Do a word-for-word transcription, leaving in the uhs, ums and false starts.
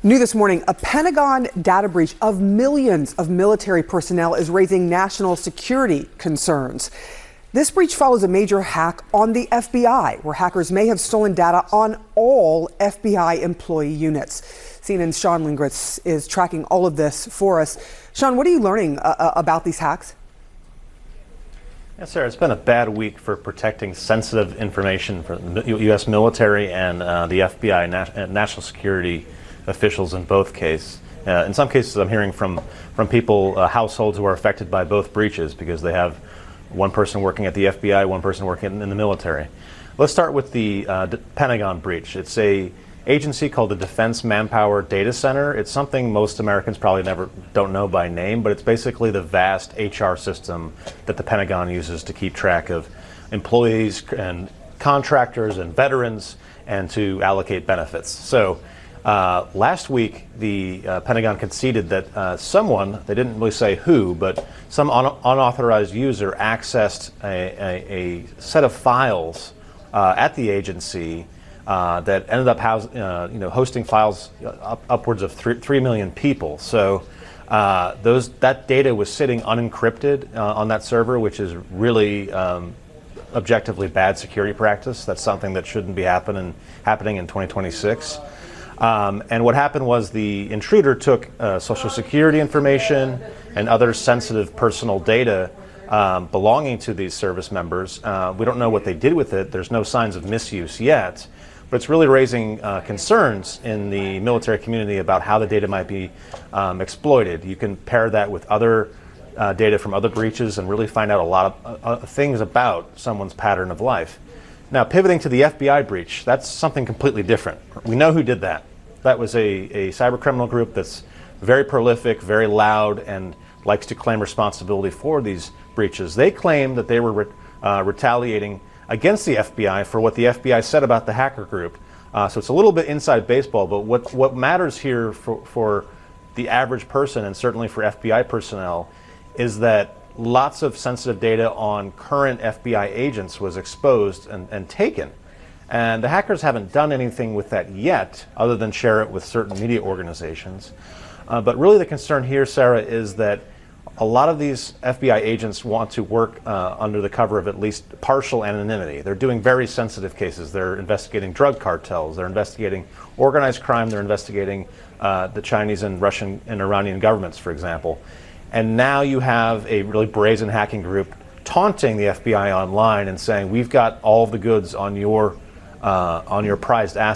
New this morning, a Pentagon data breach of millions of military personnel is raising national security concerns. This breach follows a major hack on the F B I, where hackers may have stolen data on all F B I employee units. C N N's Sean Lindgren is tracking all of this for us. Sean, what are you learning uh, about these hacks? Yes, sir. It's been a bad week for protecting sensitive information for the U S military and uh, the F B I, nat national security officials in both cases. Uh, in some cases, I'm hearing from from people, uh, households who are affected by both breaches because they have one person working at the F B I, one person working in the military. Let's start with the uh, Pentagon breach. It's a agency called the Defense Manpower Data Center. It's something most Americans probably never don't know by name, but it's basically the vast H R system that the Pentagon uses to keep track of employees and contractors and veterans and to allocate benefits. So uh, last week, the uh, Pentagon conceded that uh, someone, they didn't really say who, but some un unauthorized user accessed a, a, a set of files uh, at the agency Uh, that ended up house, uh, you know, hosting files up, upwards of three, three million people. So uh, those that data was sitting unencrypted uh, on that server, which is really um, objectively bad security practice. That's something that shouldn't be happening happening in twenty twenty-six. Um, and what happened was the intruder took uh, Social Security information and other sensitive personal data um, belonging to these service members. Uh, we don't know what they did with it. There's no signs of misuse yet. But it's really raising uh, concerns in the military community about how the data might be um, exploited. You can pair that with other uh, data from other breaches and really find out a lot of uh, things about someone's pattern of life. Now, pivoting to the F B I breach, that's something completely different. We know who did that. That was a, a cyber criminal group that's very prolific, very loud, and likes to claim responsibility for these breaches. They claim that they were re uh, retaliating against the F B I for what the F B I said about the hacker group. Uh, so it's a little bit inside baseball, but what, what matters here for, for the average person, and certainly for F B I personnel, is that lots of sensitive data on current F B I agents was exposed and, and taken. And the hackers haven't done anything with that yet, other than share it with certain media organizations. Uh, but really the concern here, Sarah, is that a lot of these F B I agents want to work uh, under the cover of at least partial anonymity. They're doing very sensitive cases. They're investigating drug cartels. They're investigating organized crime. They're investigating uh, the Chinese and Russian and Iranian governments, for example. And now you have a really brazen hacking group taunting the F B I online and saying, we've got all of the goods on your, uh, on your prized assets.